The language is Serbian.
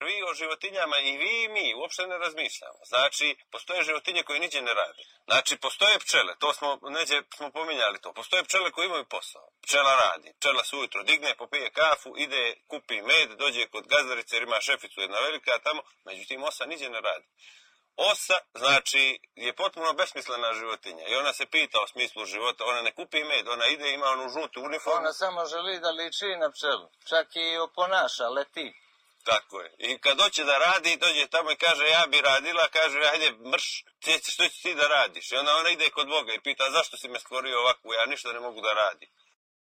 Vi o životinjama i vi i mi uopšte ne razmišljamo. Znači, postoje životinje koje niđe ne rade. Znači, postoje pčele, to smo pominjali to. Postoje pčele koje imaju posao. Pčela radi. Pčela se ujutro digne, popije kafu, ide, kupi med, dođe kod gazdarice jer ima šeficu jedna velika tamo, međutim osa niđe ne radi. Osa, znači, je potpuno besmislena životinja i ona se pita o smislu života, ona ne kupi med, ona ide, ima onu žutu uniformu. Ona samo želi da liči na pčelu, čak i oponaša, leti. Tako je. I kad hoće da radi, dođe tamo i kaže ja bi radila, kaže ajde mrš, što ćeš ti da radiš? I onda ona ide kod Boga i pita zašto si me stvorio ovako, ja ništa ne mogu da radim.